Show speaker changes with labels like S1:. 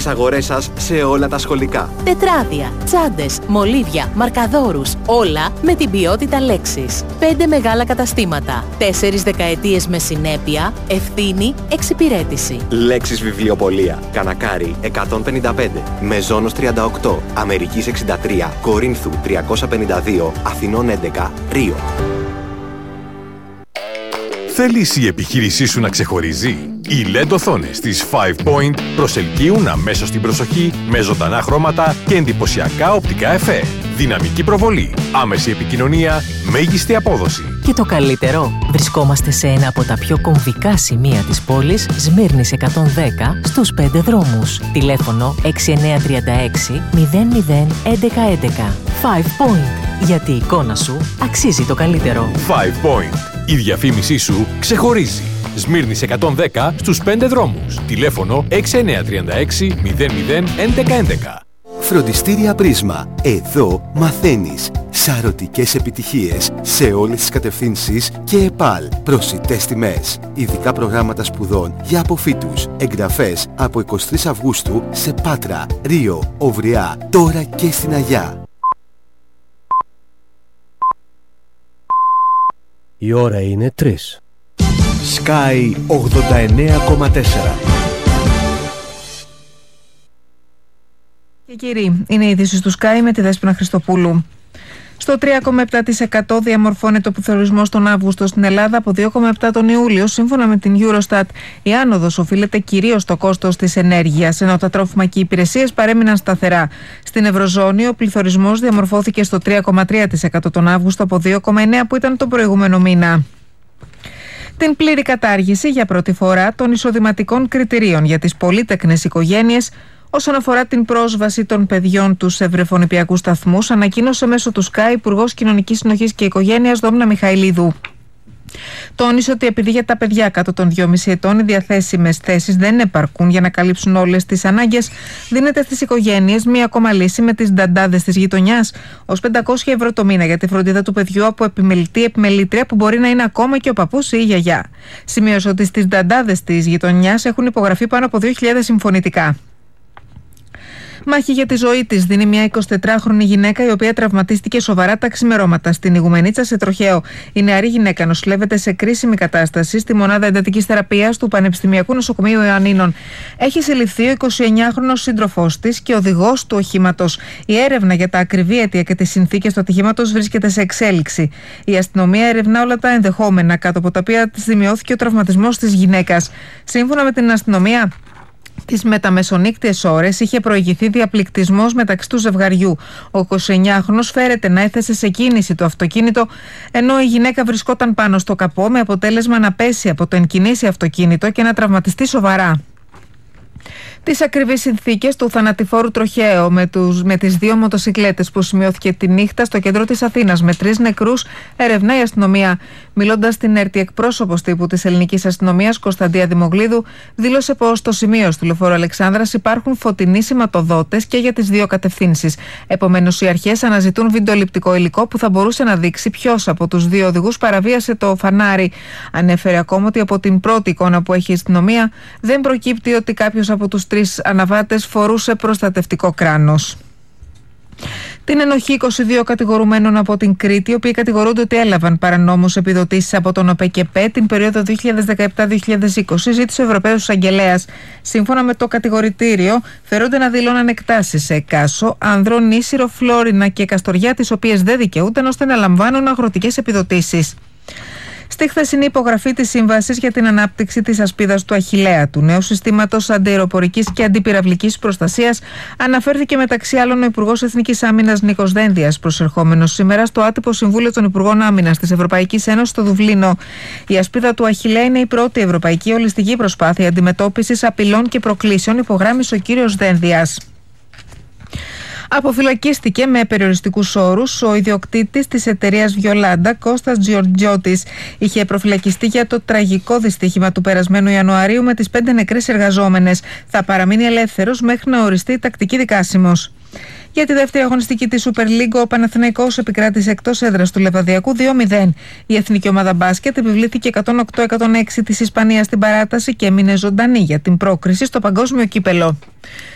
S1: τις αγορές σας σε όλα τα σχολικά.
S2: Τετράδια, τσάντες, μολύβια, μαρκαδόρους, όλα με την ποιότητα Lexus. 5 μεγάλα καταστήματα, 4 δεκαετίες με συνέπεια, ευθύνη, εξυπηρέτηση.
S1: Lexus Βιβλιοπωλεία. Κανακάρι 155, Μεζόνος 38, Αμερικής 63, Κορίνθου 352, Αθηνών 11, Ρίο.
S3: Θέλεις η επιχείρησή σου να ξεχωρίζει? Οι LED οθόνες της 5 Point προσελκύουν αμέσως την προσοχή με ζωντανά χρώματα και εντυπωσιακά οπτικά εφέ. Δυναμική προβολή, άμεση επικοινωνία, μέγιστη απόδοση.
S2: Και το καλύτερο, βρισκόμαστε σε ένα από τα πιο κομβικά σημεία της πόλης, Σμύρνης 110, στους 5 δρόμους. Τηλέφωνο 6936 00 1111. 5 Point, γιατί η εικόνα σου αξίζει το καλύτερο.
S3: 5 Point. Η διαφήμισή σου ξεχωρίζει. Σμύρνης 110 στους 5 δρόμους. Τηλέφωνο 6936 00 1111.
S4: Φροντιστήρια Πρίσμα. Εδώ μαθαίνεις. Σαρωτικές επιτυχίες σε όλες τις κατευθύνσεις και ΕΠΑΛ. Προσιτές τιμές. Ειδικά προγράμματα σπουδών για αποφύτους. Εγγραφές από 23 Αυγούστου σε Πάτρα, Ρίο, Οβριά, τώρα και στην Αγιά.
S5: Η ώρα είναι 3. Sky 89,4.
S6: Και κύριοι, είναι η είδηση του Sky με τη Δέσποινα Χριστοπούλου. Στο 3,7% διαμορφώνεται ο πληθωρισμός τον Αύγουστο στην Ελλάδα από 2,7% τον Ιούλιο. Σύμφωνα με την Eurostat, η άνοδος οφείλεται κυρίως στο κόστος της ενέργειας, ενώ τα τρόφιμα και οι υπηρεσίες παρέμειναν σταθερά. Στην Ευρωζώνη, ο πληθωρισμός διαμορφώθηκε στο 3,3% τον Αύγουστο από 2,9% που ήταν τον προηγούμενο μήνα. Την πλήρη κατάργηση για πρώτη φορά των εισοδηματικών κριτηρίων για τις πολύτεκνες οικογένειες όσον αφορά την πρόσβαση των παιδιών τους σε βρεφονηπιακούς σταθμούς, ανακοίνωσε μέσω του Sky Υπουργός Κοινωνικής Συνοχής και Οικογένειας Δόμνα Μιχαηλίδου. Τόνισε ότι επειδή για τα παιδιά κάτω των 2,5 ετών οι διαθέσιμες θέσεις δεν επαρκούν για να καλύψουν όλες τις ανάγκες, δίνεται στις οικογένειες μία ακόμα λύση με τις νταντάδες της γειτονιάς, ως 500 ευρώ το μήνα για τη φροντίδα του παιδιού από επιμελήτρια που μπορεί να είναι ακόμα και ο παππούς ή η γιαγιά. Σημείωσε ότι στις νταντάδες της γειτονιάς έχουν υπογραφεί πάνω από 2.000 συμφωνητικά. Μάχη για τη ζωή της δίνει μια 24χρονη γυναίκα η οποία τραυματίστηκε σοβαρά τα ξημερώματα στην Ιγουμενίτσα σε Τροχαίο. Η νεαρή γυναίκα νοσηλεύεται σε κρίσιμη κατάσταση στη μονάδα εντατικής θεραπείας του Πανεπιστημιακού Νοσοκομείου Ιωαννίνων. Έχει συλληφθεί ο 29χρονος σύντροφός της και οδηγός του οχήματος. Η έρευνα για τα ακριβή αίτια και τις συνθήκες του ατυχήματος βρίσκεται σε εξέλιξη. Η αστυνομία ερευνά όλα τα ενδεχόμενα κάτω από τα οποία της δημιώθηκε ο τραυματισμός της γυναίκας. Σύμφωνα με την αστυνομία, τις μεταμεσονύκτιες ώρες είχε προηγηθεί διαπληκτισμός μεταξύ του ζευγαριού. Ο 29χρονος φέρεται να έθεσε σε κίνηση το αυτοκίνητο, ενώ η γυναίκα βρισκόταν πάνω στο καπό με αποτέλεσμα να πέσει από το ενκινήσει αυτοκίνητο και να τραυματιστεί σοβαρά. Τις ακριβείς συνθήκες του θανατηφόρου τροχαίου με τις 2 μοτοσικλέτες που σημειώθηκε τη νύχτα στο κέντρο της Αθήνας με 3 νεκρούς ερευνά η αστυνομία. Μιλώντας στην ΕΡΤ, εκπρόσωπος τύπου της ελληνικής αστυνομίας Κωνσταντία Δημογλίδου δήλωσε πως στο σημείο του λεωφόρου Αλεξάνδρας υπάρχουν φωτεινοί σηματοδότες και για τις 2 κατευθύνσεις. Επομένως, οι αρχές αναζητούν βιντεοληπτικό υλικό που θα μπορούσε να δείξει ποιος από τους 2 οδηγούς παραβίασε το φανάρι. Ανέφερε ακόμα ότι από την πρώτη εικόνα που έχει η αστυνομία δεν προκύπτει ότι κάποιος από τους 3 αναβάτες φορούσε προστατευτικό κράνος. Την ενοχή 22 κατηγορουμένων από την Κρήτη, οι οποίοι κατηγορούνται ότι έλαβαν παρανόμως επιδοτήσεις από τον ΟΠΕΚΕΠΕ την περίοδο 2017-2020, ζήτησε ο Ευρωπαίος Εισαγγελέας. Σύμφωνα με το κατηγορητήριο, φέρονται να δηλώναν εκτάσεις σε Κάσο, Άνδρο, Νήσυρο, Φλόρινα και Καστοριά, τις οποίες δεν δικαιούταν ώστε να λαμβάνουν αγροτικές επιδοτήσεις. Στη χθεσινή υπογραφή της Σύμβασης για την ανάπτυξη της ασπίδας του Αχιλλέα, του νέου συστήματος αντιαεροπορικής και αντιπυραυλικής προστασίας, αναφέρθηκε μεταξύ άλλων ο Υπουργός Εθνικής Άμυνας Νίκος Δένδιας, προσερχόμενος σήμερα στο άτυπο Συμβούλιο των Υπουργών Άμυνας της Ευρωπαϊκής Ένωσης στο Δουβλίνο. Η ασπίδα του Αχιλλέα είναι η πρώτη ευρωπαϊκή ολιστική προσπάθεια αντιμετώπισης απειλών και προκλήσεων, υπογράμμισε ο κύριος Δένδιας. Αποφυλακίστηκε με περιοριστικούς όρους ο ιδιοκτήτης της εταιρείας Βιολάντα, Κώστας Τζιορτζιώτης. Είχε προφυλακιστεί για το τραγικό δυστύχημα του περασμένου Ιανουαρίου με τις 5 νεκρές εργαζόμενες. Θα παραμείνει ελεύθερος μέχρι να οριστεί τακτική δικάσιμος. Για τη δεύτερη αγωνιστική της Super League, ο Παναθηναϊκός επικράτησε εκτός έδρας του Λεβαδιακού 2-0. Η εθνική ομάδα μπάσκετ επιβλήθηκε 108-106 της Ισπανίας στην παράταση και έμεινε ζωντανή για την πρόκριση στο παγκόσμιο κύπελο.